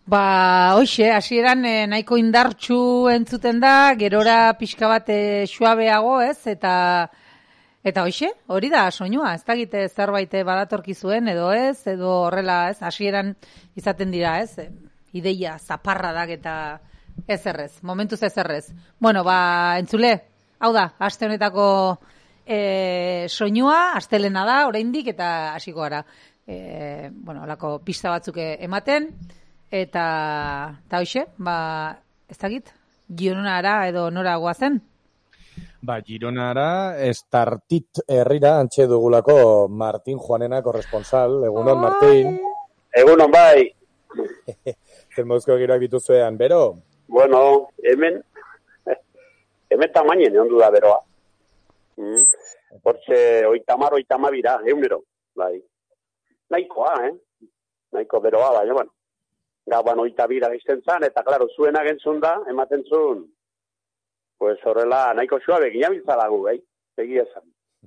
Hoxe, hasieran nahiko indartsu entzuten da, gerora pixka bat suabeago, ez? Eta hoxe, hori da soinua, ez dakit zerbait badatorki zuen edo ez, edo horrela, ez? Hasieran izaten dira, ez? Ideia zaparradak eta ezerrez, momentuz ezerrez. Bueno, entzule, hau da, aste honetako soinua, astelena da, oraindik eta hasiko gara. Holako pista batzuk ematen, eta hoxe, ez dakit, Gironara edo nora goazen? Gironara, Estartit herrira antxe dugulako Martin Juanena korresponsal. Egunon, Martin. Egunon, bai. Zer mozko giroak dituzuean, bero? Bueno, hemen tamainen egon du da beroa. Hortxe, 30 bira, egunero, bai. Nahikoa, Nahiko beroa, baina, bueno. Gauan 30 bira izten zan, eta, klaro, zuena gentzun da, ematen zuen, pues horrela, nahiko suabe, ginabiltzalagu, egia esan.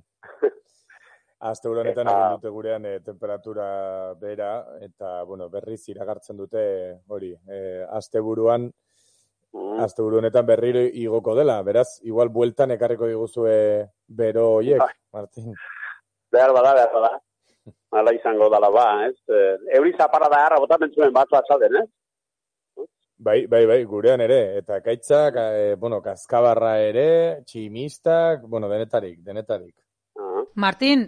Aste honetan egin dute gurean temperatura bera, eta, bueno, berriz iragartzen dute hori, asteburu honetan berriro igoko dela, beraz, igual bueltan ekarriko diguzue bero hoiek, Martin. Behar bada. Hala izango dala ez? Euri zaparra da harra botatzen zuen batzu atzalden, Bai, gurean ere, eta kaitzak, kaskabarra ere, tximistak, denetarik. Martin,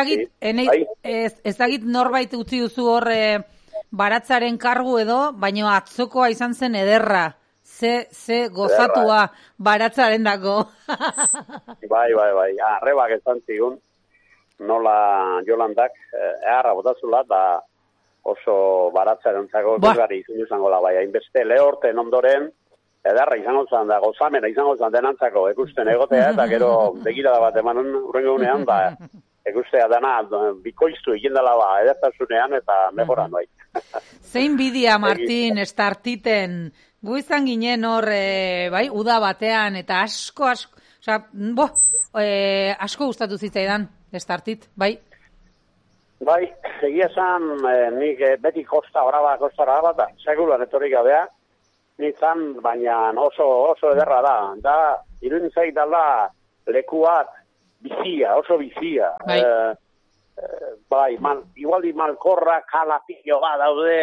ezagit norbait utzi duzu hor baratzaren kargu edo, baina atzokoa izan zen ederra. Ze gozatua baratzaren dako. Bai, arrebak ezan zigun. Nola Jolandak eharra botazula, da oso baratzaren zago gari izango da, bai, hainbeste lehorten ondoren, edarra izango zan da, gozamena izango zan denantzako, ekusten egotea, eta gero begirada bat eman urrengo unean, ekustea dana bikoiztu egindala edertasunean eta mejoran, bai. Zein bidia, Martin, Estartiten, gu izan ginen hor, uda batean, eta asko gustatu zitzaidan. Estartit, bai? Bai, egia esan, nik beti kosta horaba, da, seguruan etorri gabea, nik zan, baina oso ederra da. Da, iruditzen zait dala lekuat oso bizia. Bai. Igualdi malkorra, kalapillo daude,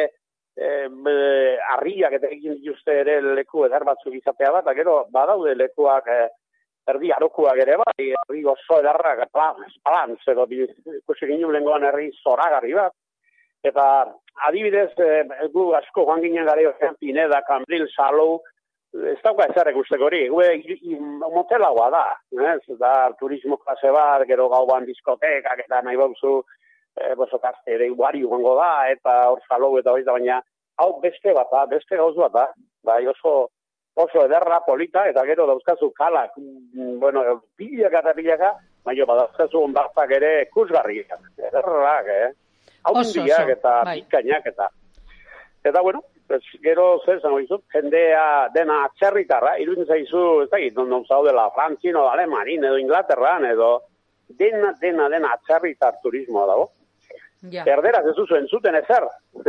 harriak eta egin dituzte ere leku eder batzuk izatea bat, gero badaude lekuak erdi arokuak ere bai, herri oso edarrak, espalantz, edo ikusi ginen lengoan herri zoragarri bat. Eta adibidez, gu asko joan ginen gare ozean Pineda, Cambril, Salou, ez dauka ezer ikusteko hori, motelagoa da, da turismo klase bat, gero gauan diskotekak eta nahi bauzu, bosokazte ere iguari joango da, eta hor Salou eta hori da, baina hau beste gauz bat da, bai oso ederra, polita, eta gero dauzkazu kalak, pilaka, baina badauzkazu ondartzak ere kusgarriak, ederrak, haundiak eta pikainak, eta gero zer zango izut, jendea dena atzerritarra, iruditzen zaizu, ez dakit, non zaudela, Frantzino, Alemanin, edo Inglaterran, edo dena atzerritar turismoa dago. Ja. Erderaz ez duzu entzuten ezer.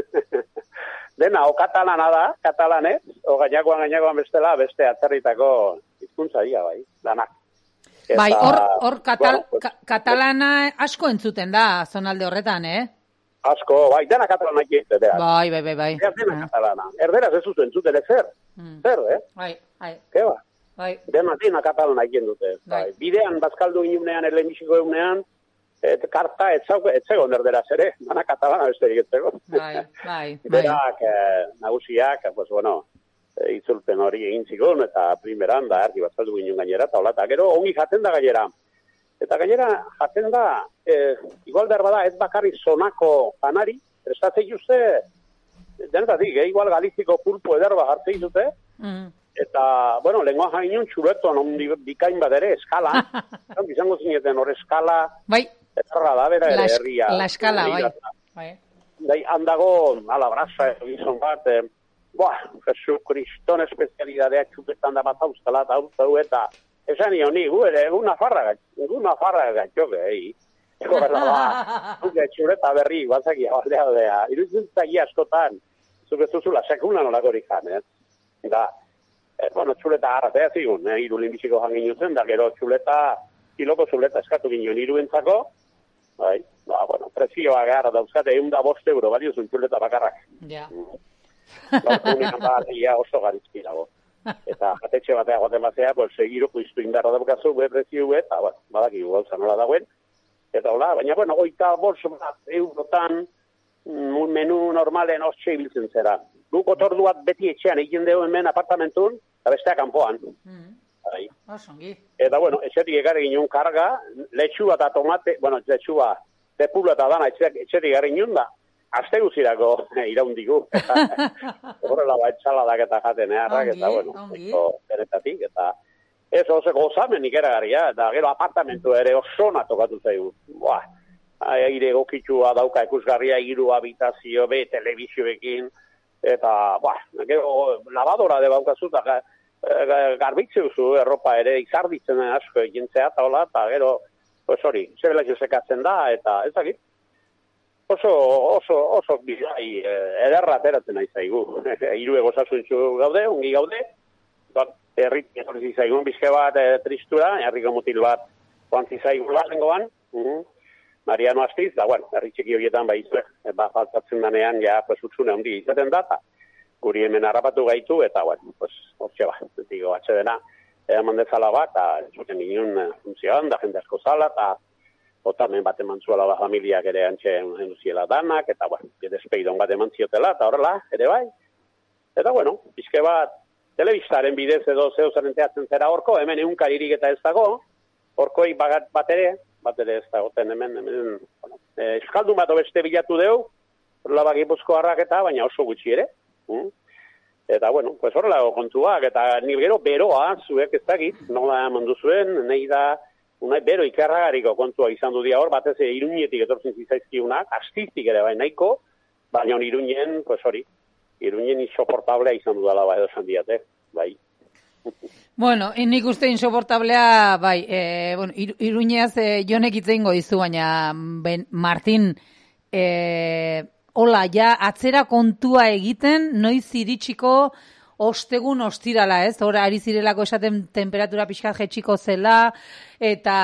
Dena, o katalana da, katalanez, o gainagoan bestela, beste atzerritako hizkuntza dira, bai, danak. Bai, hor katalana asko entzuten da, zonalde horretan, Asko, bai, dena katalana egite, beraz. Bai. Dena katalana. Erderaz ez duzu entzuten ezer. Zer, Bai. Keba? Bai. Dena katalana egiten dute. Bai. Bidean, bazkaldu inunean, elemisiko egunean, karta etzegon erderaz ere, dana katalana besterik etzeko. Bai. Berak, nagusiak, itzulpen hori egin zigun, eta primeran da, erdi bazkaldu ginen gainera, eta hola, eta gero ongi jaten da gainera. Eta gainera jaten da, igual behar bada, ez bakarri zonako janari, prestatzei uste, denetatik, igual galiziko pulpo ederba jartzei zute, eta, lengoa jainun txuretuan bikain bat ere, eskala, izango zineten hor eskala, bai. Erra da, bera ere herria. La eskala, bai. Handago, ala brasa, gizon bat, Jesu Kriston espezialidadea txupetan da bat hauztala, eta esan nio ni, gu ere, gu nafarra gaitxoke, Ego berda, txureta berri, batzaki, aldea. Iruditzen zagi askotan, zuk ez duzula sekulan olakorik jan, Da, bueno, txuleta arratea zigun, hiru limbiziko jangin zen, da gero kiloko txuleta eskatu ginen hiruentzako, bai, bueno, prezioa gara dauzkate, 105 euro, balio zuen txuleta bakarrak. Ja. Unean batia oso garizki dago. Eta jatetxe batea goten batzea, pues, segiroko iztu indarra daukazu, prezio, eta, bueno, badakigu gauza nola dagoen. Eta hola, baina, bueno, 25 eurotan, menu normalen hortxe ibiltzen zera. Guk otorduak beti etxean egin dugu hemen apartamentun, eta bestea kanpoan. Eta, bueno, etxetik egarri ginen karga, letxua eta tomate, bueno, letxua, tepula eta dana etxetik egarri ginen da, aste guzirako iraundigu. Horrela etxaladak eta jaten eharrak, eta, bueno, denetatik, eta ez oso gozamen ikeragarria, eta gero apartamentu ere oso tokatu zaigu. Aire gokitua dauka ikusgarria, 3 habitazio, telebizioekin, eta, gero lavadora de baukazu, eta garbitzeuzu erropa ere izarditzen asko egintzea, eta hola, eta gero, pues hori, zebelak sekatzen da, eta ez dakit. Oso bizai, ederra ateratzen nahi zaigu. 3 gozasuntzu gaude, ongi gaude, herrik etorri zaigun bizke bat tristura, herriko mutil bat joantzi zaigu lengoan, Mariano Astiz, da, bueno, herri txiki horietan faltatzen danean, ja, pues, utzune handi izaten da, guri hemen harrapatu gaitu, eta, bueno, pues, hortxe ba, digo, atxedena, eman dezala bat, eta zuten ginen funtzioan, da jende asko zala, eta otamen bat eman zuela ba familiak ere antxe enduziela danak, eta, bueno, despeidon bat eman ziotela, eta horrela, ere bai. Eta, bueno, bizke bat, telebistaren bidez edo zeu zarenteatzen zera horko, hemen egunkaririk eta ez dago, horkoi bat ere ez dagoten hemen, bueno, euskaldun bat beste bilatu deu, horrela bak Gipuzkoarrak eta, baina oso gutxi ere. Eta, bueno, pues horrela kontuak, eta nire gero beroa, zuek ez dakit, nola emandu zuen, nahi da, unai bero ikarragariko kontua izan du dia hor, batez Iruñetik etortzen zizaizkiunak, Astiztik ere bai nahiko, baina Iruñen, pues hori, Iruñen insoportablea izan dudala bai edo sandiate, bai. Bueno, nik uste insoportablea, bai, bueno, Iruñeaz jonek itzeingo dizu, baina Martin, hola, ja, atzera kontua egiten, noiz iritsiko ostegun ostirala, ez? Hora, ari zirelako esaten temperatura pixkat jetxiko zela, eta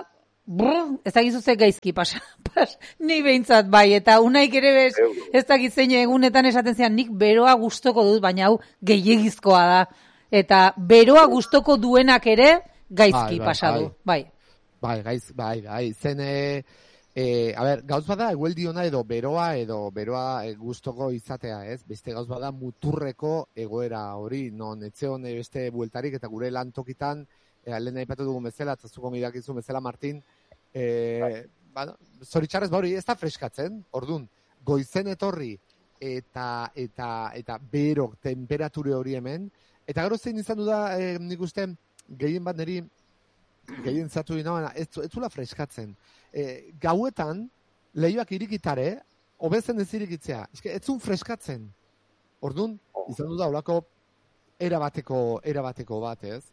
ez dakizu ze gaizki pasa. Ni behintzat bai, eta unaik ere bez, ez dakit zein egunetan esaten zian, nik beroa gustoko dut, baina hau gehiagizkoa da. Eta beroa gustoko duenak ere gaizki pasadu. Bai. Bai. Zen, a ber, gauz bada egueldi ona edo beroa gustoko izatea, ez? Beste gauz bada muturreko egoera hori, non etzeon beste bueltarik eta gure lantokitan, lehen aipatu dugun bezala, eta zuko midakizun bezala, Martin, zoritxarrez hori ez da freskatzen, ordun, goizen etorri eta bero temperature hori hemen, eta gero zein izan du da, nik uste, gehien bat niri, gehien zatu dina, ez zula freskatzen. Gauetan, lehioak irikitare, hobezen ez irikitzea. Ez zun freskatzen. Orduan, izan du da, holako erabateko bat, ez?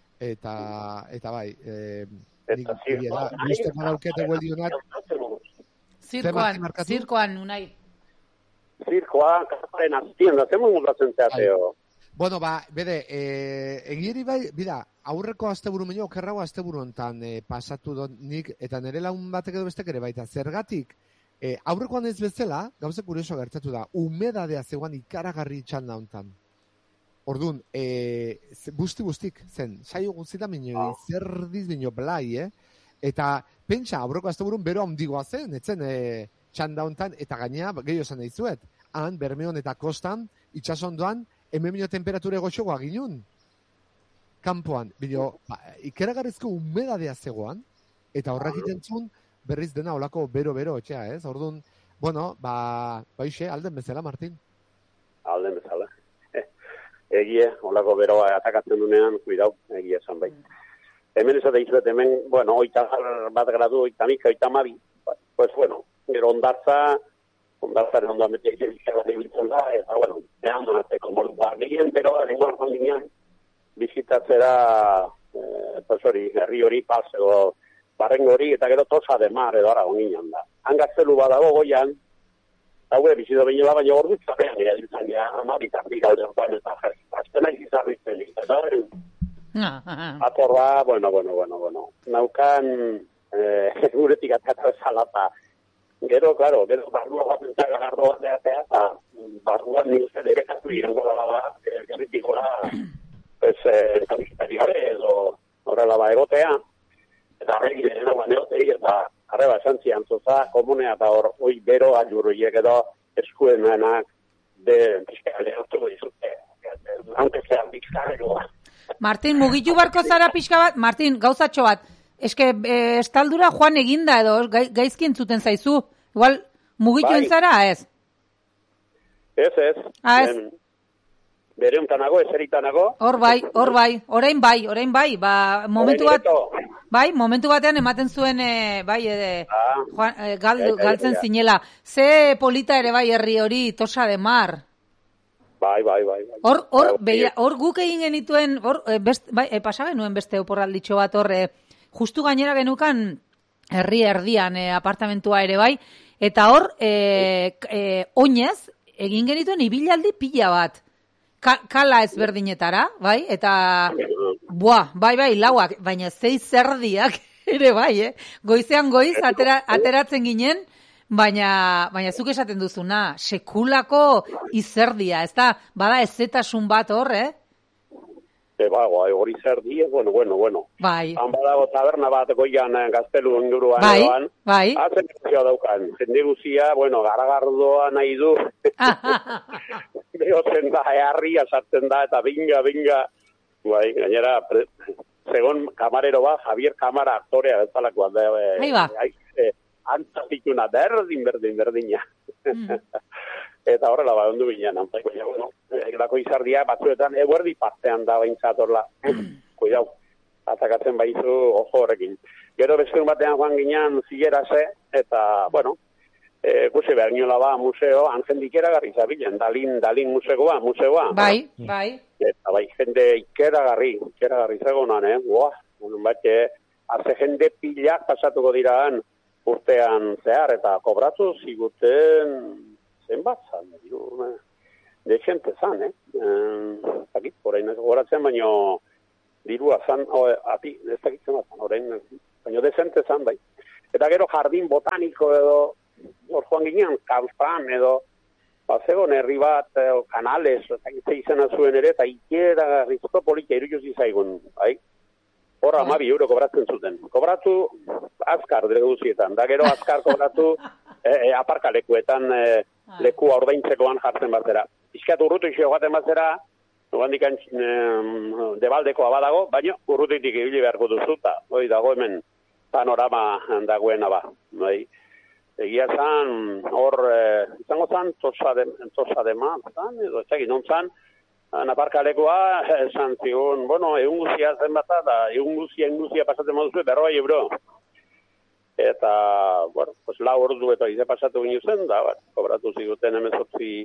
Eta bai, nik guztek badaukete gueldionak. Zirkoan, unai. Zirkoan, kaparen aztien, da zemun mundatzen zeateo. Bueno, bede, egieri bai, bida, aurreko asteburu menio, okerrago asteburu hontan pasatu dut nik, eta nire laun batek edo bestek ere baita, zergatik, aurrekoan ez bezala, gauze kurioso gertatu da, humedadea zegoan ikaragarri txanda hontan. Orduan, bustik zen, saio guztita minio, zerdiz minio blai, eta pentsa, aurreko asteburun bero handigoa zen, etzen txanda hontan, eta gainea, gehiago esan dizuet, han, Bermeon eta Kostan, itxasondoan, hemen minio temperatura goxogoa ginun. Kanpoan, ikeragarrizko humedadea zegoan, eta horrek itentzun, berriz dena olako bero etxea, ez? Orduan, bueno, baixe, alden bezala, Martin? Alden bezala. Egie, olako beroa atakatzen dunean, kuidau, egie esan bai. Hemen esate izuet, hemen, bueno, 81 gradu, 82, pues bueno, gero ondartzaren ondoan bete egiten da, eta, bueno, behan donateko modu gehien, pero lenguan kondinean, bizitatzera, pues hori, herri hori, paseo, barrengo hori, eta gero tosa de mar, edo ara oninan da. Han gaztelu badago goian, Haue, bizido binela, baina ordu zabean, izan gara, amabitardik alde ontan, eta aztena izarrizten, eta atorra, bueno. Naukan, guretik atata salata. Gero, barrua bat entzak agardo bateatea, eta barruan nire dekatu irango da, gerritikoa, kamisitariare edo horrela ba egotea, eta horregi dena baneotei, eta arreba esan ziantzoza, komunea eta hor, oi bero ajurroiek edo eskuenanak de pixkale hartu dizute. Antes zean pixkaregoa. Martin, mugitu barko zara pixka bat? Martin, gauzatxo bat. Eske, estaldura joan eginda edo gaizki entzuten zaizu. Igual, mugitu entzara, ez? Ez. Ez. Bere untanago, eseritanago. Hor bai, orain bai. Ba, momentu batean ematen zuen, galtzen zinela. Ze polita ere bai herri hori, Tosa de Mar. Bai. Hor guk egin genituen, pasa genuen beste oporralditxo bat hor, justu gainera genukan herri erdian apartamentua ere bai, eta hor, oinez, egin genituen ibilaldi pila bat. Kala ezberdinetara, bai, eta, bai, lauak, baina 6 zerdiak ere bai, goizean goiz, ateratzen ginen, baina zuk esaten duzuna, sekulako izerdia, ez da, bada ezetasun bat hor, hori zerdi, bueno. Bai. Han badago taberna bat goian gaztelu inguruan. Bai. Hazen ezio daukan. Jende guzia, garagardoa nahi du. Behotzen da, harria sartzen da, eta binga. Bai, gainera, segon kamarero bat, Javier Kamara aktorea bezalakoa. Antzazituna, berdina. Eta horrela ondu binean, lako izardia batzuetan eguerdi partean da baintzatorla. Kuidau, atakatzen baizu ojo horrekin. Gero beste batean joan ginean zigerase, eta, guse behar niola ba museo, anjendik eragarri zabilen, Dalin museoa. Bai. Eta jende ikeragarri zegoenan, haze jende pilak pasatuko diraan urtean zehar, eta kobratu ziguten zenbat zan, de gente zan, zakit, orain ez goratzen, baino dirua zan, ez dakitzen bat zan, orain, baino dezente zan, bai. Eta gero jardin botaniko edo, hor joan ginean, Kauspan edo, zegoen herri bat, kanales, izena zuen ere, eta ikera rizko politia irujuzi zaigun, bai. Horra 12 euro kobratzen zuten. Kobratu azkar guzietan, da gero azkar kobratu aparkalekuetan lekua ordaintzekoan jartzen batera. Piskat urrutu isio gaten batera, nogandikan debaldekoa badago, baina urrutitik ibili beharko duzu, eta dago hemen panorama dagoena ba. Egia zan, hor, izango zan, Tosa de Mar, edo ez egin non zan, naparkalekoa, esan zigun, egun guzia zen bat, da egun guzia pasatzen moduzu, 40 euro. Eta, lau ordu eta ize pasatu ginen zen, da, kobratu ziguten 18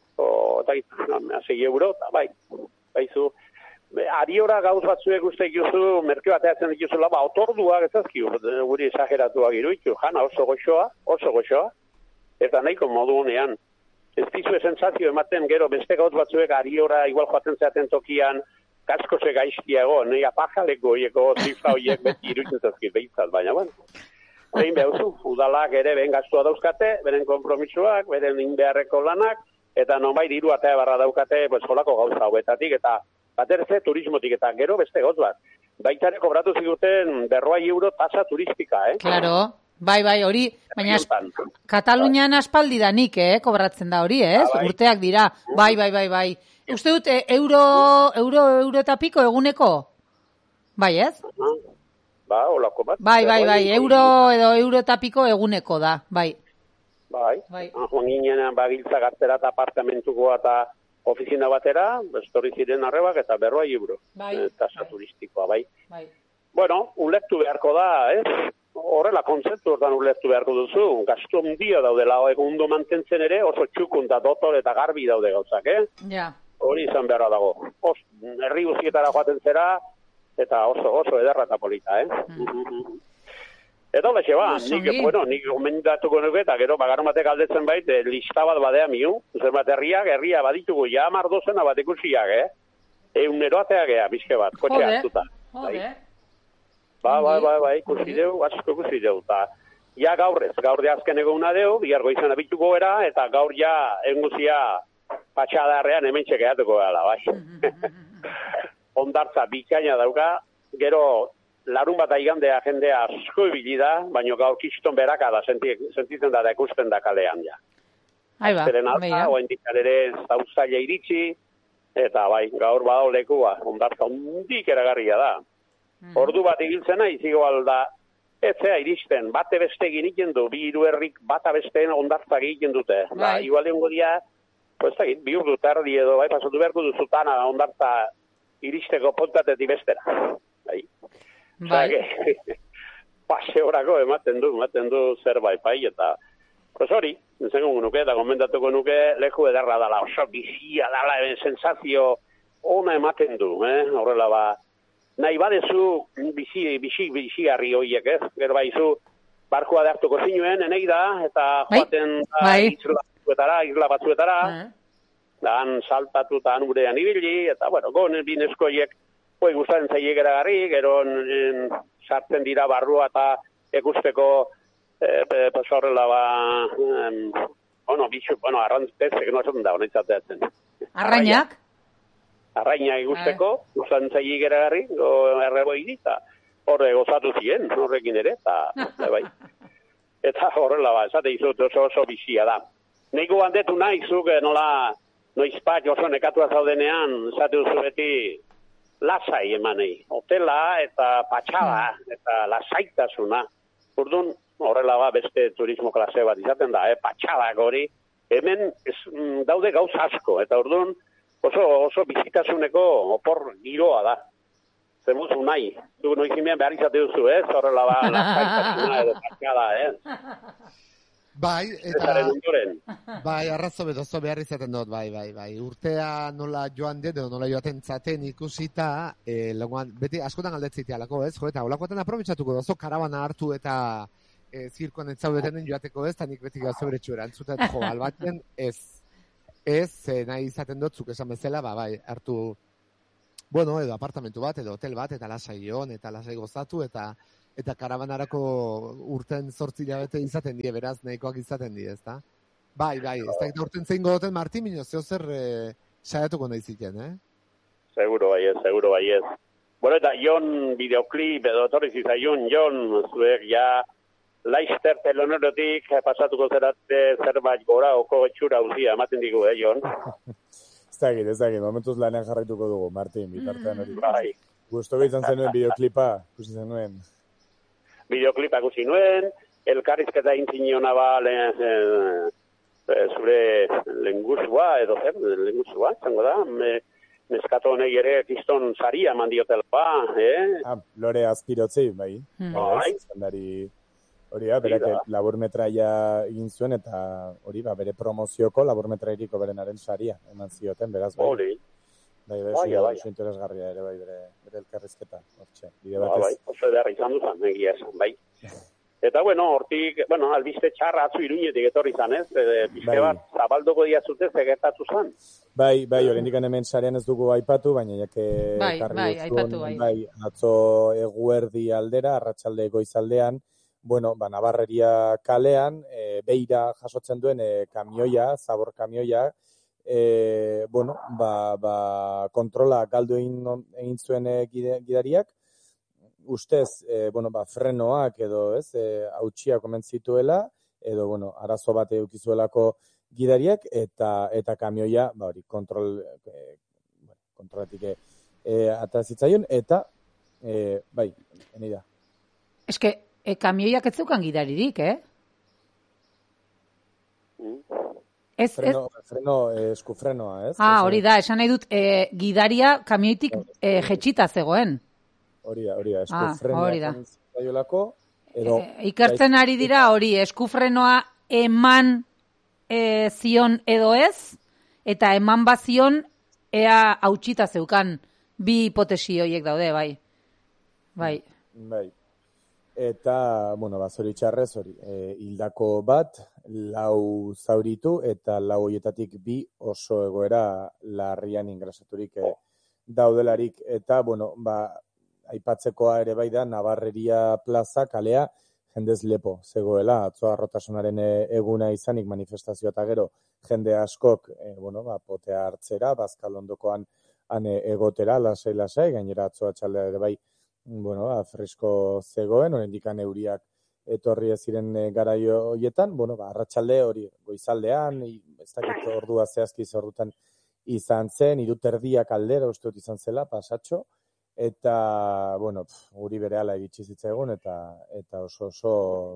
euro, eta baizu. Ariora gauz batzuek uste ikuzu, merke bateatzen ikuzu laba, otorduak ez azkiu, guri esageratuak iruitu, jana oso goxoa, eta nahiko modu honean. Ez dizu sensazio ematen, gero beste gauz batzuek ariora igual joaten zeaten tokian, kaskose gaizkiago, nahi apajaleko oieko zifra oiek beti iruditzen zazkit behitzat, baina, egin behuzu, udalak ere behen gastua dauzkate, beren kompromisoak, beren inbeharreko lanak, eta nonbait diru atea barra daukate, jolako gauza hauetatik, eta baterze turismotik, eta gero beste gauz bat. Baitare kobratu ziguten 40 euro tasa turistika, Claro. Bai, hori, baina Katalunian aspaldi da nik, kobratzen da hori, urteak dira. Bai. Uste dut, euro eta piko eguneko? Bai, ez? Olako bat. Bai, euro eta piko eguneko da, bai. Joan ginean bagiltza gartera eta apartamentukoa eta ofizina batera, bestorri ziren arrebak eta 40 euro. Tasa turistikoa, bai. Ulektu beharko da, ez? Horrela kontzeptu hortan ulertu beharko duzu, gastu handia daudela, egundo mantentzen ere, oso txukun da dotor eta garbi daude gauzak, Hori izan beharra dago. Herri guztietara joaten zera, eta oso ederra eta polita, Eta hola nik gomendatuko nuke, eta gero bagaron batek aldetzen bait, lista bat badea miu, zenbat herria baditugu, ja 10 bat ikusiak, eroateak bizke bat, kotxe hartuta. Bai, ikusi deu, asko ikusi deu, eta ja gaur de azken eguna deu, bihargo izan abituko era, eta gaur ja enguzia patxadarrean hemen txekeatuko gala, bai. Ondartza bikaina dauka, gero larun bat igandea jendea asko ibili da, baina gaur kiston beraka da, sentitzen da ikusten da kalean, ja. Aiba, meia. Oendikan ere zauzaila iritsi, eta bai, gaur badao lekua, ondartza ondik eragarria da. Ordu bat igiltzena, izigo alda, etzea iristen, bate beste egin du, bi hiru herrik bata besteen ondartzak egiten dute. Da, igual egongo dia, pues egin, bi urdu tardi edo, bai, pasatu beharko duzutana ondartza iristeko pontatetik bestera. Bai. Pase horako ematen du zerbait, bai, eta pues hori, zengo nuke, eta gomendatuko nuke, leku ederra dala, oso bizia dala, sensazio ona ematen du, horrela ba, nahi badezu bizi harri horiek, gero baizu, barkua da hartuko zinuen, enei da, eta joaten isla batzuetara, han saltatu eta han urean ibili, eta bueno, gonen bineskoiek, guztaren zailegera garri, gero sartzen dira barrua eta ekusteko horrela arrantzezek, no esaten da, honetzateatzen. Arrainak? Arrainak ikusteko, guztaren zailegera garri, errebo egita, horre gozatu ziren, horrekin ere, eta bai. Eta horrela esate izut oso bizia da. Neiko handetu nahizuk, nola, noizpat oso nekatua zaudenean, esate duzu beti, lasai emanei, hotela eta patxada eta lasaitasuna. Orduan, horrela beste turismo klase bat izaten da, patxadak hori, hemen daude gauz asko, eta orduan oso bizitasuneko opor giroa da. Zemuzu nahi, du noizimean behar izate duzu, horrela lasaitasuna edo patxada, Bai, arrazo bedozo behar izaten dut, bai. Urtea nola joan edo nola joaten zaten ikusita, beti askotan aldetzitealako, jo, eta holakoetan aprobetsatuko dozo, karabana hartu eta zirkoan entzaudetenen joateko eta nik beti gauza beretxu erantzuten, albatzen nahi izaten dut, zuk esan bezala, bai, hartu, bueno, edo apartamentu bat, edo hotel bat, eta lasai hon, eta lasai gozatu, eta karabanarako urten 8 hilabete izaten die, beraz, nahikoak izaten die, ezta? Bai, ez da urten zein gogoten Martin, minio, zer saiatuko nahi ziken, Seguro bai ez. Bueno, eta Jon videoklip edo etorri zizaiun, Jon, zuek ja Leicester telonerotik pasatuko zerbait gora oko etxura uzia, ematen digu, Jon? Ez dakit, momentuz lanean jarraituko dugu, Martin, bitartean hori. Bai. Gusto gaitzan zenuen videoklipa, ikusi zenuen. Videoklipa ikusi nuen, elkarrizketa intziniona zure lenguzua, edo lenguzua, zango da, neskato honek ere kiston saria mandiotela, Lore Azpirotzi, bai. Zendari hori da, berak laburmetraia egin zuen, eta hori, bere promozioko laburmetrairiko berenaren saria eman zioten, beraz, bai. Hori. Bai, oso interesgarria ere, bai, bere elkarrizketa, hortxe. Bai, oso edarra izan duzan, egia esan, bai. Eta, hortik, albiste txarra atzu Iruñetik etorri zan, pizke bat, zabaldoko diazute zegertatu zan. Bai, oraindik hemen sarean ez dugu aipatu, baina jake aipatu, bai, atzo eguerdi aldera, arratsalde goizaldean, Nabarreria kalean, beira jasotzen duen kamioia, zabor kamioia, kontrola galdu egin zuen gidariak, ustez, frenoak edo, hautsiak omen zituela, edo, arazo bat edukizuelako gidariak, eta kamioia, kontrolatik atazitzaion, eta, heni da. Eske, kamioiak ez zukan gidaririk, Eskufrenoa, ez? Hori da, esan nahi dut, gidaria kamioitik jetxita zegoen. Hori da, eskufrenoa zaiolako, edo... Ikertzen ari dira, hori, eskufrenoa eman zion edo ez, eta eman bazion ea hautsita zeukan, bi hipotesi horiek daude, bai. eta, bueno, zoritxarrez hori, hildako bat, 4 zauritu, eta 4 horietatik 2 oso egoera larrian ingresaturik daudelarik, eta, bueno, aipatzekoa ere bai da, Nabarreria plaza kalea jendez lepo zegoela, atzo Harrotasunaren eguna izanik manifestazioa eta gero jende askok, potea hartzera, Bazkalondokoan egotera, lasai, gainera atzo atxaldea ere bai, fresko zegoen, oraindikan euriak etorri ez ziren garaio hoietan, arratsalde hori goizaldean, ez dakit ordua zehazki zorrutan izan zen, 3:30 aldera uste dut izan zela, pasatxo, eta, guri berehala iritsi zitzaigun, eta oso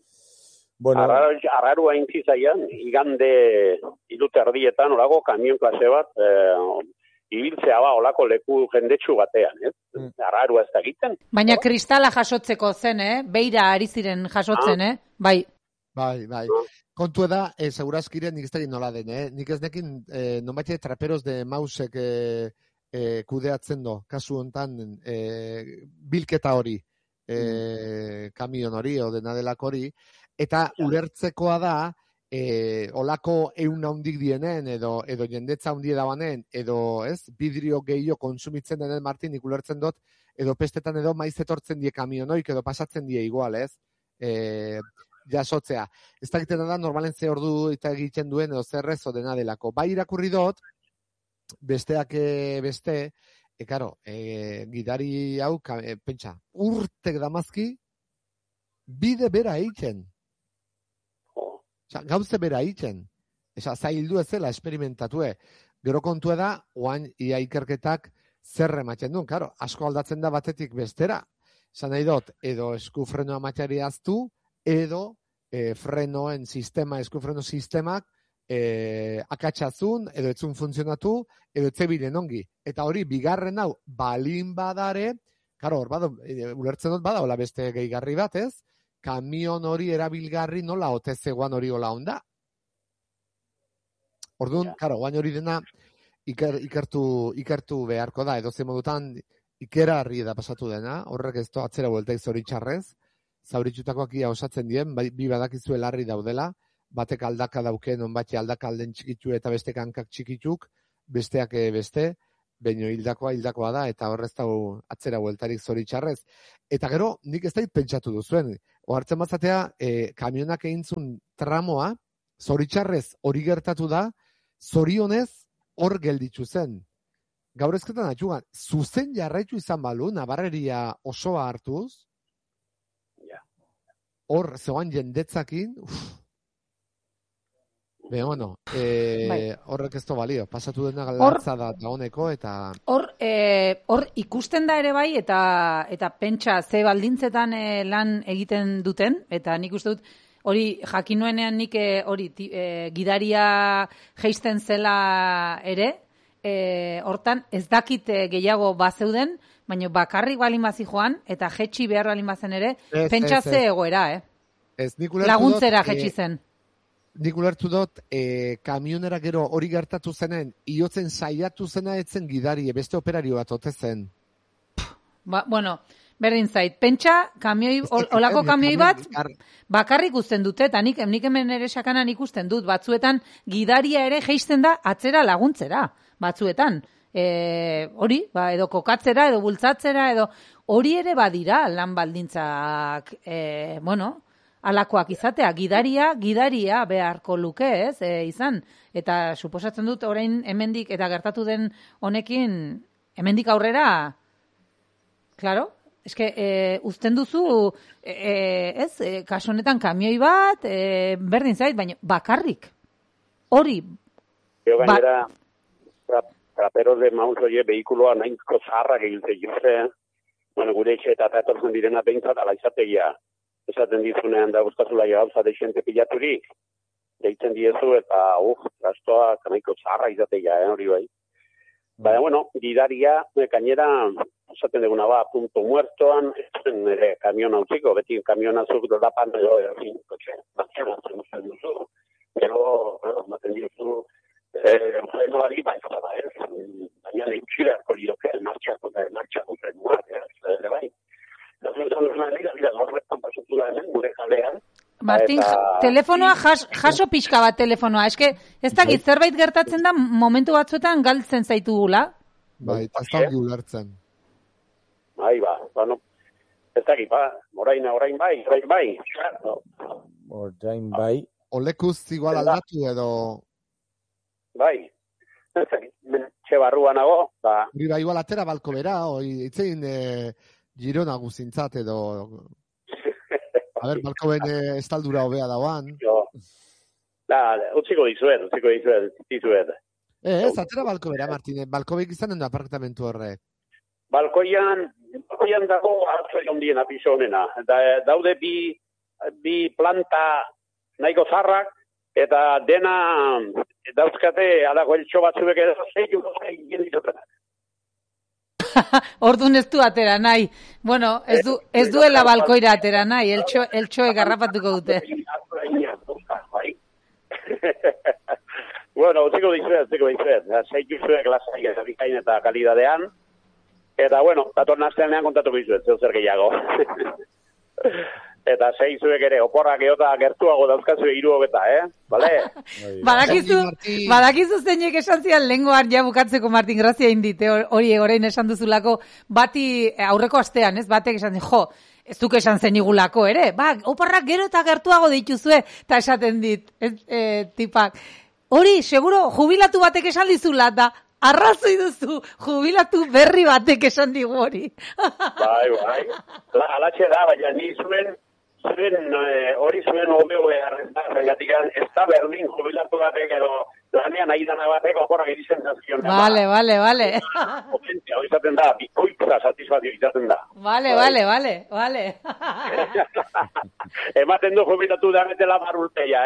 Arrarua intzizaian, igande 3:30 orago kamion klase bat, ibiltzea olako leku jendetsu batean, Arrarua ez da egiten. Baina kristala jasotzeko zen, Beira ari ziren jasotzen, Bai. Bai. Kontua da, segurazkiren nik ez da nola den, Nik ez nekin, nonbait traperos de mausek kudeatzen do, kasu hontan bilketa hori, kamion hori, o dena delako hori, eta ulertzekoa da, olako eun handik dienen, edo jendetza handi edabanen, edo bidrio gehiago konsumitzen denen Martin, nik ulertzen dut, edo pestetan edo maiz etortzen die kamionoik, edo pasatzen die igual, jasotzea. Ez dakitena da, normalen ze ordu eta egiten duen, edo zerrez, o dena delako. Bai irakurri dut, besteak beste, gidari hau, pentsa, urtek damazki, bide bera egiten. Gauze bera egiten. Zaildu ez zela, esperimentatue. Gero kontua da, oain ia ikerketak zerre ematen duen. Asko aldatzen da batetik bestera. Zan nahi dut, edo eskufrenoa matxari aztu, edo frenoen sistema, eskufreno sistemak, akatzazun, edo etzun funtzionatu, edo etzebilen ongi. Eta hori, bigarren hau, balin badare, hor ulertzen dut bada, hola beste gehigarri bat, kamion hori erabilgarri nola ote zegoan hori hola onda. Orduan, guain hori dena ikertu beharko da, edo modutan ikerarri da pasatu dena, horrek ez to atzera bueltaik zoritxarrez, zauritxutakoak ia osatzen dien, bi badakizue larri daudela, batek aldaka dauken, onbati aldaka alden txikitzu eta bestek hankak txikitzuk, besteak beste, baino hildakoa da, eta horrez dago atzera bueltarik zoritxarrez. Eta gero, nik ez dait pentsatu duzuen, ohartzen bazatea, kamionak egintzun tramoa, zoritxarrez hori gertatu da, zorionez hor gelditzu zen. Gaur ezketan atxugan, zuzen jarraitu izan balu, Nabarreria osoa hartuz, hor zegoan jendetzakin, horrek ez to balio, pasatu dena galatza da honeko, eta... Hor ikusten da ere bai, eta pentsa ze baldintzetan lan egiten duten, eta nik uste dut, hori jakinuenean nik hori gidaria jeisten zela ere, hortan ez dakit gehiago bazeuden, baina bakarrik balin bazi joan, eta jetxi behar balin bazen ere, pentsa ze egoera, laguntzera jetxi zen. Nik ulertu dut, kamionera gero hori gertatu zenen, iotzen saiatu zena etzen gidari, beste operario bat ote zen. Berdin zait, pentsa, olako kamioi bat, bakarrik ikusten dute, eta nik hemen ere sakanan ikusten dut, batzuetan gidaria ere jeisten da atzera laguntzera, batzuetan. Hori, edo kokatzera, edo bultzatzera, edo hori ere badira lan baldintzak, alakoak izatea, gidaria beharko luke, izan. Eta suposatzen dut, orain hemendik eta gertatu den honekin, hemendik aurrera, claro, uzten duzu, kasu honetan kamioi bat, berdin zait, baina bakarrik. Hori. Gainera, traperos de maus oie, behikuloa nahizko zaharrak egiltze joze, gure etxe eta etortzen direna behintzat, ala izategia. Esaten dizunean da guztazula gauza deixente pilaturik, deitzen diezu eta, gastoa nahiko zaharra izategia, hori bai. Baina, gidaria, gainera, esaten duguna punto muertoan, nire kamiona utziko, beti kamiona zuk dodapan, kotxe, batzen duzu. Gero, baten diozu, frenoari baita da, baina lehitzirako lidoke, martxako frenuak, bai. Horretan pasatu da hemen, gure kalean. Martin, telefonoa, jaso pixka bat telefonoa. Eske, ez dakit zerbait gertatzen da momentu batzuetan galtzen zaitugula. Bai, eta ez da ongi ulertzen. Bai, bueno, ez dakit, orain bai. Orain bai. Olekuz igual aldatu edo... Bai, ez dakit, txe barruan nago, Hori bai, igual atera balko bera, itzein Girona guzintzat edo... A ber, balko ben estaldura hobea dauan. Utziko dizuet. Ez, atera balko bera, Martine, balko bek izanen da apartamentu horrek. Balkoian dago hartzoi ondien apiso honena. Daude bi planta nahiko zarrak, eta dena dauzkate alako eltxo batzuek edo zeitu egin ditutenak. Orduan ez du atera nahi. Bueno, ez duela balkoira atera nahi, eltxoek garrapatuko dute. Bueno, utziko dizuet. Zeitu zuek lasai eta bikain eta kalidadean. Eta, bueno, datorren asteanean kontatuko dizuet, zer gehiago. Eta zuek ere, oporrak eota gertuago dauzkazue 3 Bale? Badakizu zeinek esan zian lengoan ja bukatzeko, Martin, grazia indit, hori orain esan duzulako, bati aurreko astean, ez? Batek esan jo, ez duk esan zenigulako ere, oporrak gero eta gertuago dituzue, eta esaten dit, tipak. Hori, seguro, jubilatu batek esan dizula, da, arrazoi duzu, jubilatu berri batek esan digu hori. Bai. Alatxe da, baina ni zuen hori zuen obeo erregatik ez da berdin jubilatu batek edo lanean aidana batek oporrak edizen zazkion. Vale. Hau izaten da, bikoitza satisfazio izaten da. Vale. Ematen du jubilatu da betela barulteia,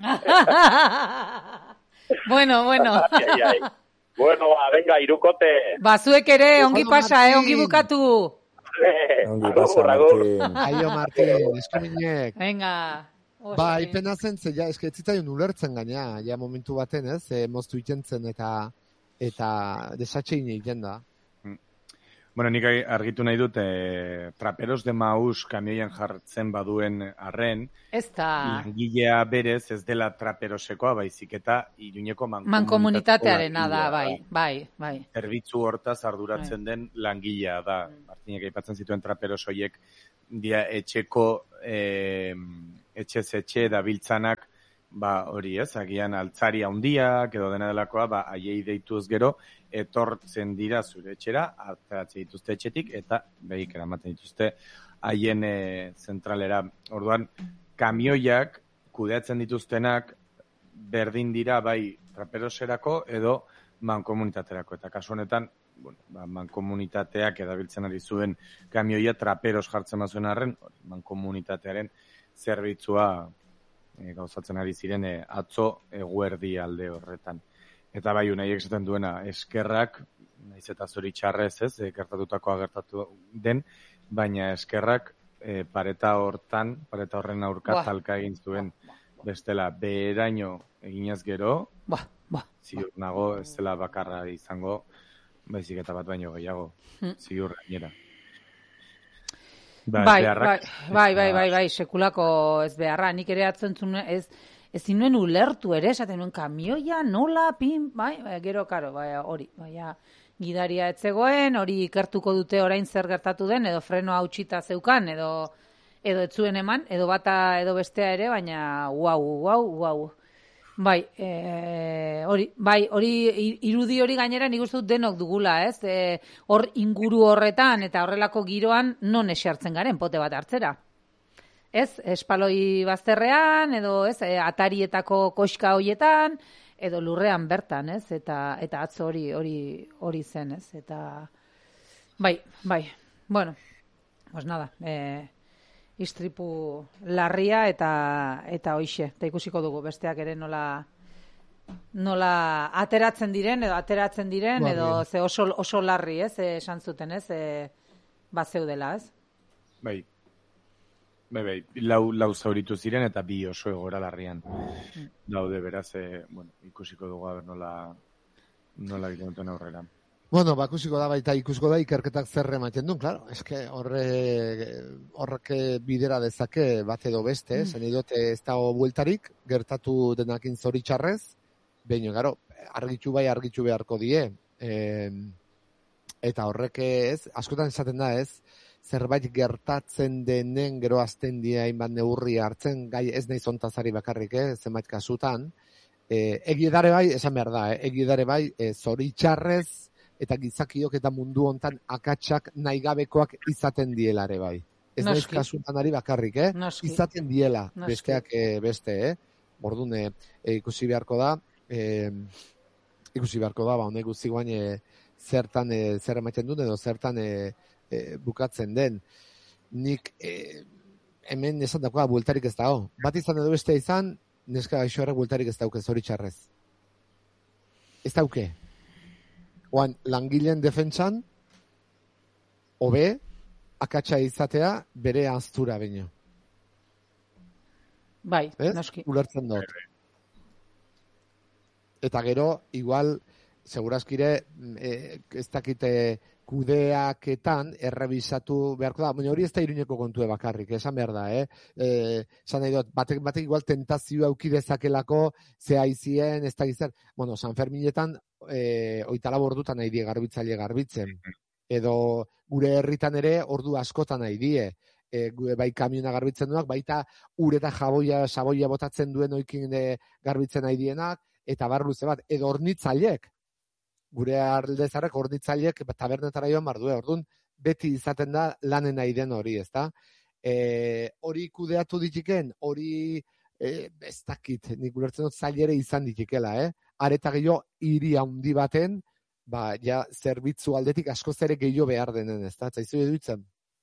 Bueno. Bueno, venga, irukote. Zuek ere, ongi pasa, ongi bukatu. Ongi pasa, Martin. Aio, Martin, eskaminek. Venga. Bai, pena zen, ja, eske etzitzaion ulertzen gaina, ja momentu baten, ez, moztu itentzen eta desatxein egiten da. Bueno, nik argitu nahi dut, traperos de maus kamioian jartzen baduen arren, langilea berez ez dela traperosekoa, baizik eta Iruñeko mankomunitatearena da, bai. Zerbitzu hortaz arduratzen den langilea da. Martinek aipatzen zituen traperos horiek, dia etxez etxe dabiltzanak, hori ez, agian altzari handiak edo dena delakoa, haiei deituz gero, etortzen dira zure etxera, ateratzen dituzte etxetik, eta behik eramaten dituzte haien zentralera. Orduan, kamioiak kudeatzen dituztenak berdin dira bai traperoserako edo mankomunitaterako. Eta kasu honetan, mankomunitateak edabiltzen ari zuen kamioia traperos jartzen bazuen arren, mankomunitatearen zerbitzua gauzatzen ari ziren atzo eguerdi alde horretan. Eta bai, unaiek esaten duena, eskerrak, nahiz eta zoritxarrez ez, gertatutakoa gertatu den, baina eskerrak pareta horren aurka talka egin zuen bestela beheraino eginez gero, ziur nago ez dela bakarra izango, baizik eta bat baino gehiago, ziur gainera. Bai, sekulako ez beharra, nik ere atzentzun ez nuen ulertu ere, esaten nuen kamioia, nola, gero, karo, hori, gidaria etzegoen, hori ikertuko dute orain zer gertatu den, edo frenoa hautsita zeukan, edo ez zuen eman, edo bata edo bestea ere, baina guau. Bai, hori irudi hori gainera nik uste dut denok dugula, ez? Hor inguru horretan eta horrelako giroan non esertzen garen, pote bat hartzera. Ez, espaloi bazterrean, edo ez, atarietako koxka hoietan, edo lurrean bertan, ez? Eta atzo hori zen, ez? Eta, bai, bueno, pues nada, istripu larria eta hoixe, eta ikusiko dugu besteak ere nola ateratzen diren, edo ze oso larri, ez, esan zuten, ez, bazeudela, ez? Bai, lau zauritu ziren eta bi oso egoera larrian daude, beraz, ikusiko dugu aber nola egiten duten aurrera. Bueno, ikusiko da baita ikusko da ikerketak zer ematen duen, claro. Eske horrek bidera dezake bat edo beste, zen idot ez dago bueltarik, gertatu denakin zoritxarrez, baina, garo, argitxu beharko die. Eta horrek askotan esaten da zerbait gertatzen denen gero azten dia hainbat neurri hartzen, gai ez nahi zontazari bakarrik, zenbait kasutan. Egiedare bai, esan behar da, egiedare bai, zoritxarrez, eta gizakiok eta mundu hontan akatsak nahigabekoak izaten dielare bai. Ez naiz kasutanari bakarrik, izaten diela, besteak beste, Orduan, ikusi beharko da, honek guzti guain zertan zer ematen duen edo zertan bukatzen den. Nik hemen esan dagoa bueltarik ez dago. Bat izan edo beste izan, neska gaixo horrek bueltarik ez dauke, zoritxarrez. Ez dauke. Oan, langileen defentsan, hobe, akatsa izatea, bere aztura baino. Bai, noski. Ulertzen dut. Eta gero, igual, segurazkire, ez dakite kudeaketan errebisatu beharko da, baina hori ez da Iruñeko kontue bakarrik, esan behar da, esan nahi dut, batek igual tentazioa aukidezakelako, zea izien, ez da gizar, bueno, San Ferminetan, 24 ordutan nahi die garbitzen, edo gure herritan ere ordu askotan nahi die, bai kamiona garbitzen duenak, baita ure eta saboia botatzen duen oikin garbitzen nahi dienak, eta barruze bat, edo hornitzaileek, gure aldezarrek hornitzaileek tabernetara joan bardue, orduan beti izaten da lanen nahi den hori, ezta? Hori kudeatu ditiken, hori ez dakit, nik ulertzen dut zailere izan ditikela, Areta gehiago hiri handi baten, ja zerbitzu aldetik askoz ere gehiago behar denen, ezta? Zaizu eduitzen?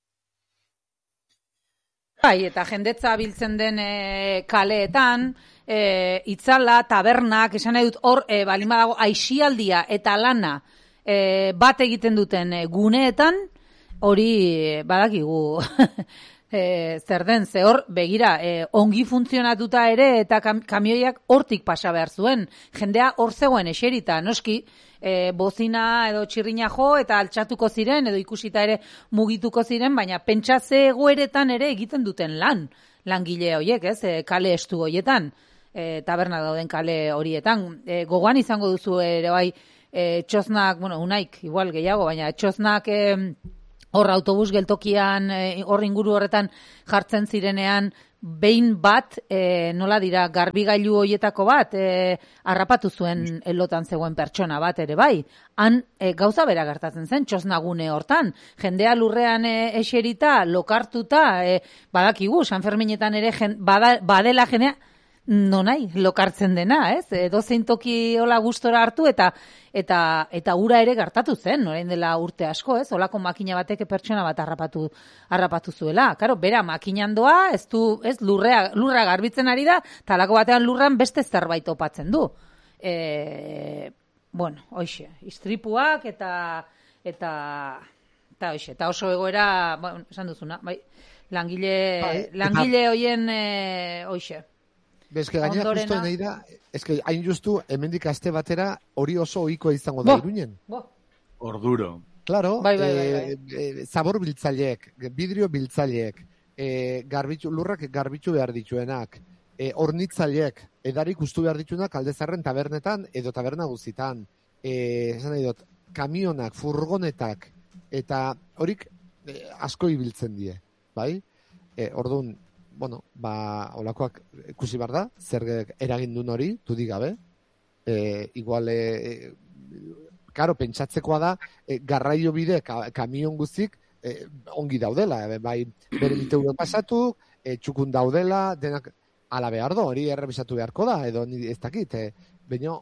Bai, eta jendetza biltzen den kaleetan, itzala, tabernak, esan nahi dut hor, balin badago, aixialdia eta lana bat egiten duten guneetan, hori badakigu zer den, ze hor, begira, ongi funtzionatuta ere eta kamioiak hortik pasa behar zuen. Jendea hor zegoen eserita, noski, bozina edo txirrina jo eta altxatuko ziren edo ikusita ere mugituko ziren, baina pentsatze egoeretan ere egiten duten langile horiek, kale estu horietan, taberna dauden kale horietan. Gogoan izango duzu ere bai, txosnak, bueno, unaik, igual gehiago, baina txosnak hor autobus geltokian, hor inguru horretan jartzen zirenean, behin bat, nola dira, garbigailu hoietako bat, harrapatu zuen elotan zegoen pertsona bat ere bai. Han gauza bera gertatzen zen, txosnagune hortan. Jendea lurrean eserita, lokartuta, badakigu, San Ferminetan ere badela jendea, nonai, lokartzen dena, dozein toki hola gustora hartu eta ura ere gertatu zen, orain dela urte asko, holako makina batek pertsona bat harrapatu zuela. Karo, bera makinan doa, ez lurra garbitzen ari da, talako batean lurran beste zerbait opatzen du. Bueno, hoxe, istripuak eta hoxe, eta oso egoera, bueno, esan duzuna, bai, langile hoien hoxe. Eske gainera justo nahi da, eske hain justu hemendik aste batera hori oso ohikoa izango da Iruñen. Orduro. Claro, zabor biltzaileek, vidrio biltzaileek, lurrak garbitu behar dituenak, hornitzaileek, edarik ustu behar dituenak Aldezarren tabernetan edo taberna guzitan, esan nahi dut, kamionak, furgonetak, eta horik asko ibiltzen die, bai? Orduan, bueno, olakoak ikusi behar da, zer eragin duen hori, dudik gabe. Igual, karo, pentsatzekoa da, garraio bide, kamion guztik, ongi daudela, bai, bere miteuro pasatu, txukun daudela, denak, ala behar do, hori errebisatu beharko da, edo ez dakit, baina,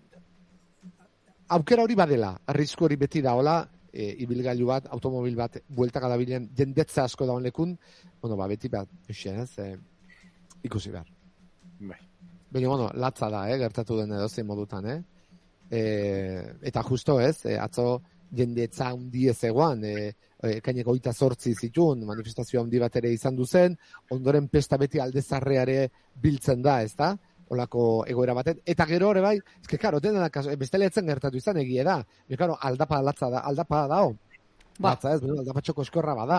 aukera hori badela, arrisku hori beti da, hola, ibilgailu bat, automobil bat, bueltaka dabilen jendetza asko daun lekun, bueno, beti bat, ikusi behar. Bai. Baina, bueno, latza da, gertatu den edozein modutan, eta justo atzo jendetza handiez egoan, kaineko 28 zituen, manifestazio handi bat ere izan duzen, ondoren pesta beti Aldezarreare biltzen da, ezta? olako egoera baten. Eta gero hori bai, eske, karo, bestela etzen gertatu izan egia da. Karo, aldapa dao. Latza ez, aldapatxoko eskorra bada.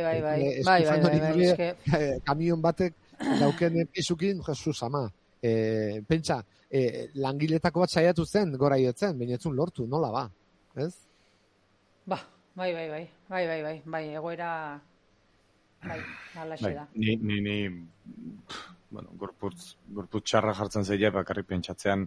Bai. Kamion batek dauken pisukin, Jesus ama. Pentsa, langiletako bat saiatu zen, gora iotzen, bainatzun lortu, nola ba, ez? Bai, egoera, alaxe da. Ni bueno, gorputz txarra jartzen zeia, bakarrik pentsatzean,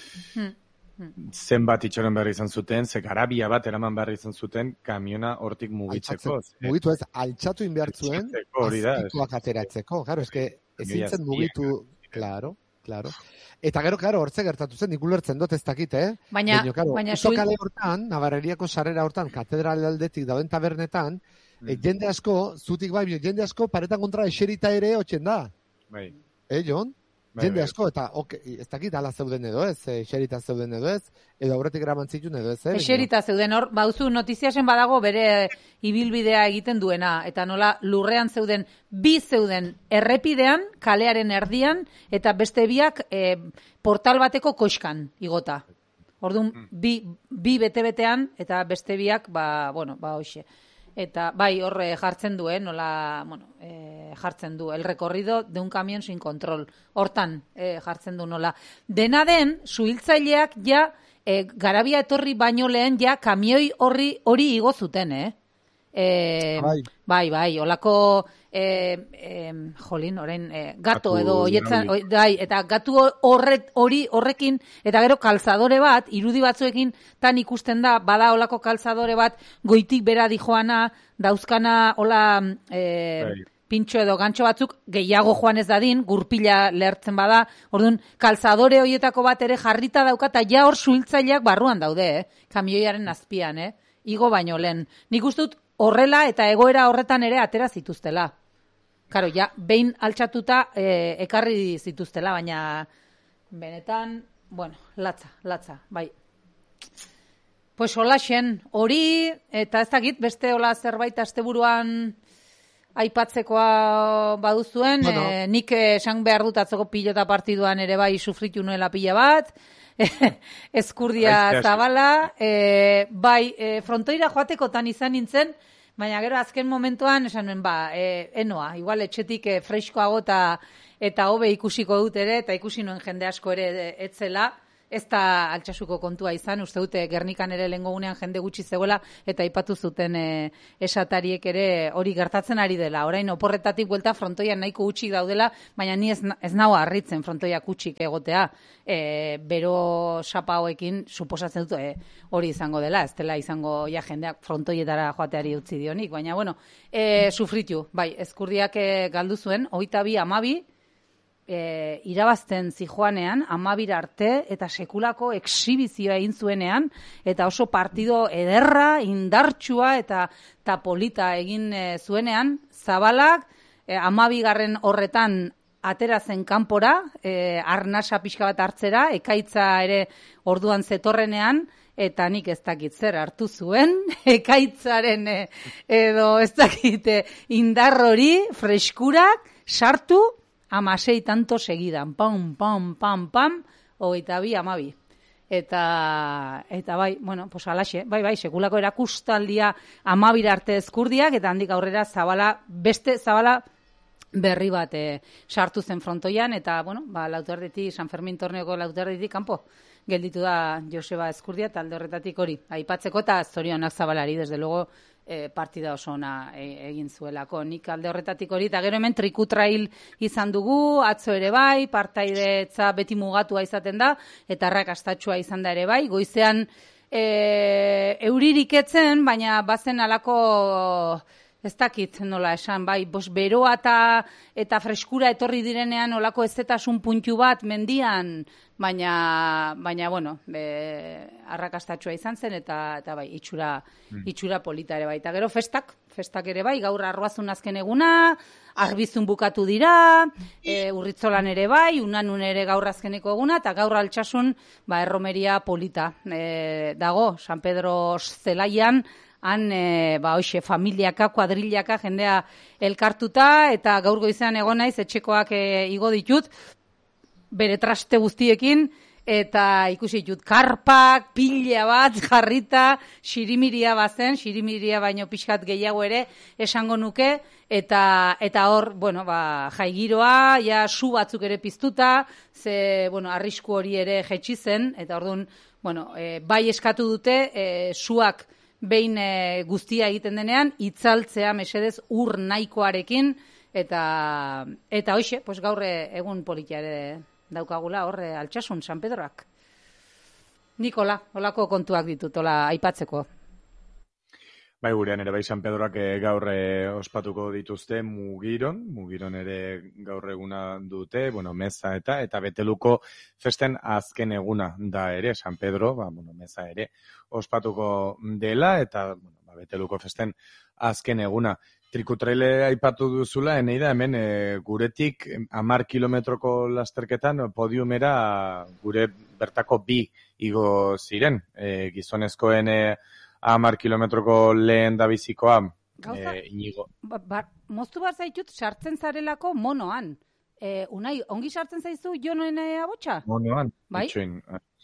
zenbat itxoren behar izan zuten, ze garabia bat eraman behar izan zuten, kamiona hortik mugitzeko. Mugitu ez, altxatu inbehar zuen, azpituak ateratzeko. Claro, ezin zen mugitu, claro. Eta gero, hortze gertatu zen, nik ulertzen dut ez dakit, Baina kale hortan, Navarreriako sarrera hortan, katedral aldetik dauden tabernetan, jende asko, zutik bai, jende asko, paretan kontra eserita ere hotxen da. Bai. Jon? Jende asko, eta ez dakit ala zeuden edo ez, eserita zeuden edo ez, edo aurretik eraman zituen edo ez. Eserita zeuden, hor, bauzu notiziasen badago bere ibilbidea egiten duena, eta nola lurrean zeuden, bi zeuden errepidean, kalearen erdian, eta beste biak portal bateko koxkan igota. Orduan, bi bete-betean, eta beste biak, hoxe. Eta bai horre jartzen du, nola, jartzen du, el recorrido de un camión sin control. Hortan jartzen du nola. Dena den, suhiltzaileak ja, garabia etorri baino lehen ja, kamioi hori igo zuten, Bai, olako, orain, gato edo, eta gatu horrekin, eta gero kalzadore bat, irudi batzuekin, tan ikusten da, bada olako kalzadore bat, goitik bera dijoana, dauzkana, pintxo edo gantxo batzuk, gehiago joan ez dadin, gurpila lehertzen bada, orduan, kalzadore horietako bat ere jarrita dauka, eta ja hor suhiltzaileak barruan daude, kamioiaren azpian, igo baino lehen. Nik uste dut, horrela eta egoera horretan ere atera zituztela. Karo, ja, behin altxatuta ekarri zituztela, baina benetan, latza, bai. Pues holaxen, hori, eta ez dakit, beste hola zerbait asteburuan aipatzekoa baduzuen, nik esan behar dut atzoko pilota partiduan ere bai sufritu nuela pila bat, Eskurdia Zabala, frontoira joatekotan izan nintzen, baina gero azken momentuan esan nuen, enoa, igual etxetik freskoago eta hobe ikusiko dut ere, eta ikusi nuen jende asko ere etzela, ez da Altsasuko kontua izan, uste dute Gernikan ere lehengo gunean jende gutxi zegoela, eta aipatu zuten esatariek ere hori gertatzen ari dela. Orain oporretatik buelta frontoian nahiko gutxik daudela, baina ni ez nau harritzen frontoiak gutxik egotea. Bero sapa hoekin suposatzen dut hori izango dela, ez dela izango ja jendeak frontoietara joateari utzi dionik, baina sufritu, bai, Eskurdiak galdu zuen, 22-12, irabazten zijoanean, 12 arte, eta sekulako exhibizioa egin zuenean, eta oso partido ederra, indartsua eta polita egin zuenean, Zabalak 12. horretan atera zen kanpora, arnasa pixka bat hartzera, ekaitza ere orduan zetorrenean, eta nik ez dakit zer hartu zuen, ekaitzaren edo ez dakit indar hori, freskurak, sartu, 16 tanto segidan, pam, 22-12. Eta bai, pues alaxe, bai, sekulako erakustaldia 12 arte Eskurdiak, eta handik aurrera beste Zabala berri bat sartu zen frontoian, eta, lauterdetik, San Fermin torneoko lauterdetik kanpo gelditu da Joseba Eskurdia, talde horretatik hori, aipatzeko eta zorionak Zabalari, desde luego, partida oso ona egin zuelako. Nik alde horretatik hori, eta gero hemen trikutrail izan dugu, atzo ere bai, partaidetza beti mugatua izaten da, eta arrakastatxua izan da ere bai, goizean euririk etzen, baina bazen alako, ez dakit nola esan, bai, beroa eta freskura etorri direnean olako ezetasun puntu bat mendian, baina arrakastatxua izan zen, eta bai, itxura polita ere bai. Eta gero festak ere bai, gaur Arroazun azken eguna, Arbizun bukatu dira, Urritzolan ere bai, Unanun ere gaur azkeneko eguna, eta gaur Altsasun, erromeria polita dago, San Pedro Zelaian, han, familiaka, kuadrilaka, jendea elkartuta, eta gaur goizean egon naiz, etxekoak igo ditut, bere traste guztiekin, eta ikusi dut karpak, pila bat jarrita, xirimiria bazen, xirimiria baino pixkat gehiago ere esango nuke, eta hor, bueno, jaigiroa, ja su batzuk ere piztuta, ze, bueno, arrisku hori ere jetxi zen, eta orduan, bueno, bai eskatu dute, suak behin guztia egiten denean, itzaltzea mesedez ur nahikoarekin, eta hoxe, pues gaur egun politia ere daukagula horre Altsasun San Pedroak. Nikola, holako kontuak ditut, hola aipatzeko. Bai, gurean ere bai San Pedroak gaur ospatuko dituzte Mugiron ere gaur eguna dute, bueno, meza eta Beteluko festen azken eguna da ere, San Pedro, meza ere ospatuko dela, eta Beteluko festen azken eguna. Trikutraile aipatu duzula, Eneida, hemen guretik 10 kilometroko lasterketan podiumera gure bertako 2 igo ziren. Gizonezkoen 10 kilometroko lehen da bizikoa, Inigo. Moztu bat zaitut sartzen zarelako monoan. Unai, ongi sartzen zaizu Jonen abotsa? Monoan? Bai? Itxoin.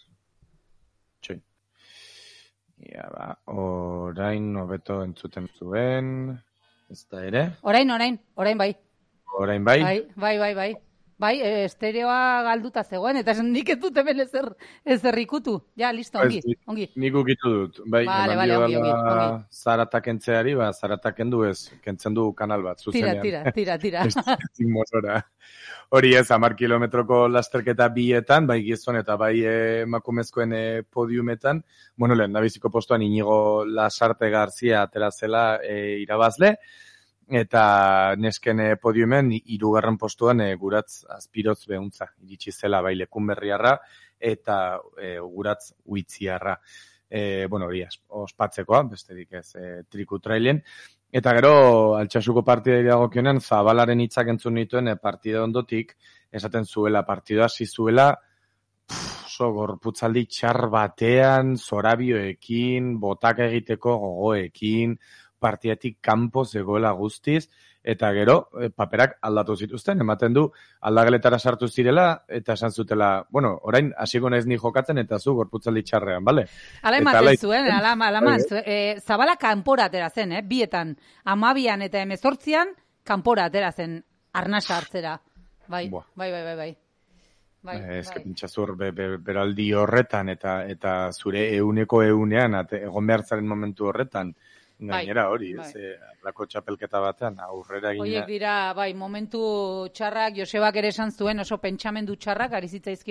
Ja, orain hobeto entzuten zuen... Ez da ere? Orain bai. Orain bai? Bai. Bai, estereoa galduta zegoen, eta nik ez dut hemen ezer ikutu. Ja, listo, ongi. Nik ukitu dut. Bai, vale, ongi. Zarata kentzeari, zarata kendu ez, kentzen du kanal bat, zuzenean. Tira. Hori ez, 10 kilometroko lasterketa bietan, bai gizon eta bai emakumezkoen podiumetan, bueno, lehen nabiziko postuan Inigo Lasarte Garzia atera zela irabazle, eta nesken podiumen 3. postuan Guratz Azpiroz Behuntza iritsi zela bai Lekunberriarra eta Guratz Uitziarra. Bueno, hori ospatzekoa, besterik ez trikutrailen. Eta gero, Altsasuko partida dagokionean, Zabalaren hitzak entzun nituen partida ondotik, esaten zuela, partida hasi zuela, gorputzaldi txar batean, zorabioekin, botak egiteko gogoekin, partidatik kanpo zegoela guztiz, eta gero, paperak aldatu zituzten, ematen du, aldageletara sartu zirela, eta esan zutela, bueno, orain hasiko naiz ni jokatzen, eta zu gorputzaldi txarrean, bale? Ala ematen zuen, Zabala kanpora atera zen, bietan, 12an eta 18an, kanpora atera zen, arnasa hartzera. Bai. Ez que pintzazur beraldi horretan, eta zure euneko eunean, egon behartzaren momentu horretan, gainera hori, lako txapelketa batean, aurrera gina. Horiek dira, momentu txarrak, Josebak ere esan zuen, oso pentsamendu txarrak, ari zitzaizkio